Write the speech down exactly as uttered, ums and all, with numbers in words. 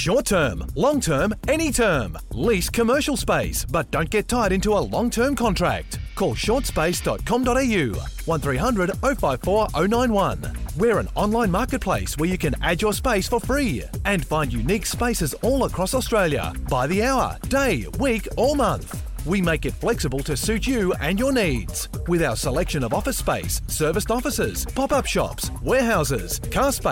Short term, long term, any term. Lease commercial space, but don't get tied into a long-term contract. Call short space dot com dot a u, one three hundred oh five four oh nine one. We're an online marketplace where you can add your space for free and find unique spaces all across Australia by the hour, day, week or month. We make it flexible to suit you and your needs. With our selection of office space, serviced offices, pop-up shops, warehouses, car space,